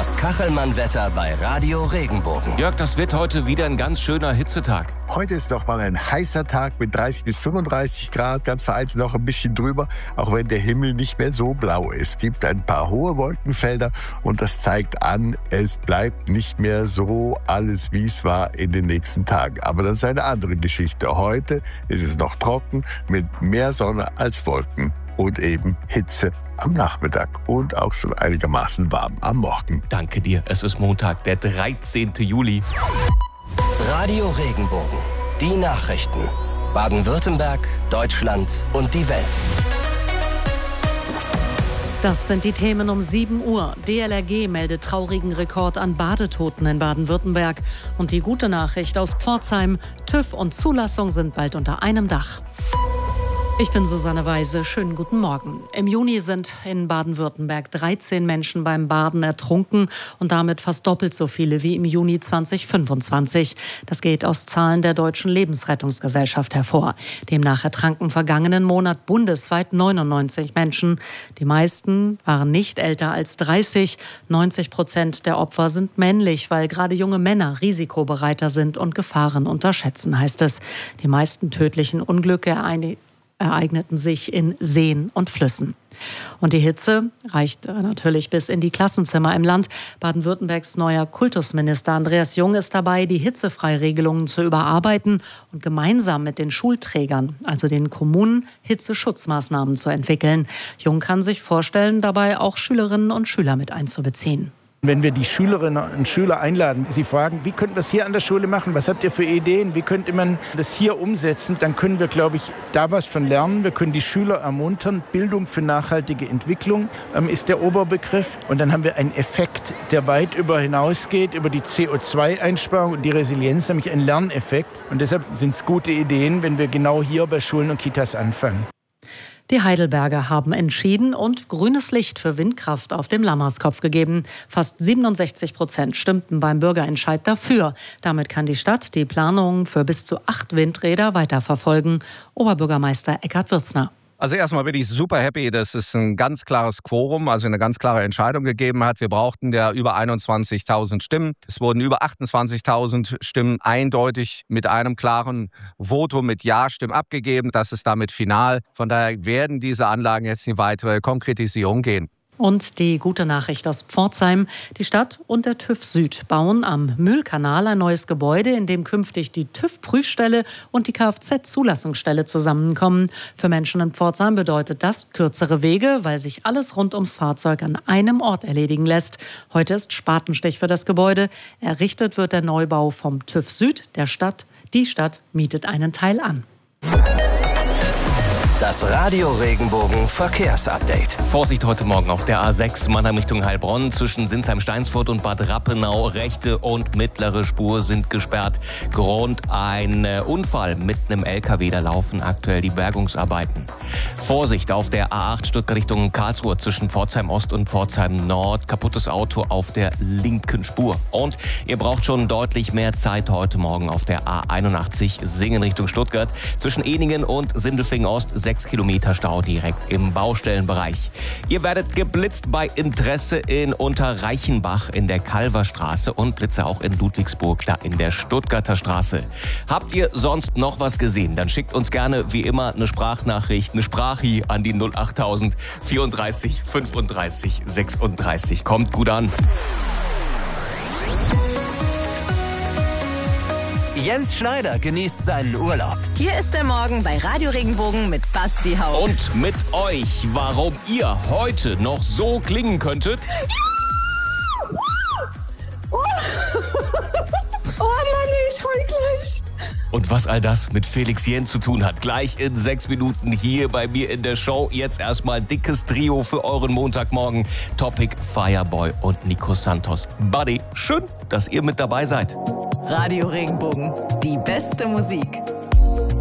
Das Kachelmann-Wetter bei Radio Regenbogen. Jörg, das wird heute wieder ein ganz schöner Hitzetag. Heute ist noch mal ein heißer Tag mit 30 bis 35 Grad, ganz vereinzelt noch ein bisschen drüber, auch wenn der Himmel nicht mehr so blau ist. Es gibt ein paar hohe Wolkenfelder und das zeigt an, es bleibt nicht mehr so alles, wie es war in den nächsten Tagen. Aber das ist eine andere Geschichte. Heute ist es noch trocken mit mehr Sonne als Wolken und eben Hitze am Nachmittag und auch schon einigermaßen warm am Morgen. Danke dir. Es ist Montag, der 13. Juli. Radio Regenbogen. Die Nachrichten. Baden-Württemberg, Deutschland und die Welt. Das sind die Themen um 7 Uhr. DLRG meldet traurigen Rekord an Badetoten in Baden-Württemberg. Und die gute Nachricht aus Pforzheim: TÜV und Zulassung sind bald unter einem Dach. Ich bin Susanne Weise. Schönen guten Morgen. Im Juni sind in Baden-Württemberg 13 Menschen beim Baden ertrunken und damit fast doppelt so viele wie im Juni 2025. Das geht aus Zahlen der Deutschen Lebensrettungsgesellschaft hervor. Demnach ertranken vergangenen Monat bundesweit 99 Menschen. Die meisten waren nicht älter als 30. 90% der Opfer sind männlich, weil gerade junge Männer risikobereiter sind und Gefahren unterschätzen, heißt es. Die meisten tödlichen Unglücke ereigneten sich in Seen und Flüssen. Und die Hitze reicht natürlich bis in die Klassenzimmer im Land. Baden-Württembergs neuer Kultusminister Andreas Jung ist dabei, die Hitzefreiregelungen zu überarbeiten und gemeinsam mit den Schulträgern, also den Kommunen, Hitzeschutzmaßnahmen zu entwickeln. Jung kann sich vorstellen, dabei auch Schülerinnen und Schüler mit einzubeziehen. Wenn wir die Schülerinnen und Schüler einladen, sie fragen, wie könnten wir es hier an der Schule machen, was habt ihr für Ideen, wie könnte man das hier umsetzen, dann können wir, glaube ich, da was von lernen. Wir können die Schüler ermuntern. Bildung für nachhaltige Entwicklung ist der Oberbegriff. Und dann haben wir einen Effekt, der weit hinausgeht, über die CO2-Einsparung und die Resilienz, nämlich einen Lerneffekt. Und deshalb sind es gute Ideen, wenn wir genau hier bei Schulen und Kitas anfangen. Die Heidelberger haben entschieden und grünes Licht für Windkraft auf dem Lammerskopf gegeben. Fast 67% stimmten beim Bürgerentscheid dafür. Damit kann die Stadt die Planungen für bis zu 8 Windräder weiterverfolgen. Oberbürgermeister Eckhard Würzner. Also erstmal bin ich super happy, dass es ein ganz klares Quorum, also eine ganz klare Entscheidung gegeben hat. Wir brauchten ja über 21.000 Stimmen. Es wurden über 28.000 Stimmen eindeutig mit einem klaren Votum mit Ja-Stimmen abgegeben. Das ist damit final. Von daher werden diese Anlagen jetzt in weitere Konkretisierung gehen. Und die gute Nachricht aus Pforzheim: Die Stadt und der TÜV Süd bauen am Mühlkanal ein neues Gebäude, in dem künftig die TÜV-Prüfstelle und die Kfz-Zulassungsstelle zusammenkommen. Für Menschen in Pforzheim bedeutet das kürzere Wege, weil sich alles rund ums Fahrzeug an einem Ort erledigen lässt. Heute ist Spatenstich für das Gebäude. Errichtet wird der Neubau vom TÜV Süd, der Stadt. Die Stadt mietet einen Teil an. Das Radio Regenbogen Verkehrsupdate. Vorsicht heute Morgen auf der A6 Mannheim Richtung Heilbronn. Zwischen Sinsheim-Steinsfurt und Bad Rappenau. Rechte und mittlere Spur sind gesperrt. Grund ein Unfall mit einem LKW. Da laufen aktuell die Bergungsarbeiten. Vorsicht auf der A8 Stuttgart Richtung Karlsruhe. Zwischen Pforzheim Ost und Pforzheim Nord. Kaputtes Auto auf der linken Spur. Und ihr braucht schon deutlich mehr Zeit heute Morgen auf der A81 Singen Richtung Stuttgart. Zwischen Eningen und Sindelfingen Ost 6 Kilometer Stau direkt im Baustellenbereich. Ihr werdet geblitzt bei Interesse in Unterreichenbach in der Kalverstraße und Blitze auch in Ludwigsburg, da in der Stuttgarter Straße. Habt ihr sonst noch was gesehen? Dann schickt uns gerne wie immer eine Sprachnachricht, eine Sprachi an die 08000 34 35 36. Kommt gut an. Jens Schneider genießt seinen Urlaub. Hier ist der Morgen bei Radio Regenbogen mit Basti Haupt. Und mit euch, warum ihr heute noch so klingen könntet. Oh Mann, ich heul gleich. Und was all das mit Felix Jen zu tun hat, gleich in 6 Minuten hier bei mir in der Show. Jetzt erstmal dickes Trio für euren Montagmorgen. Topic, Fireboy und Nico Santos. Buddy, schön, dass ihr mit dabei seid. Radio Regenbogen, die beste Musik.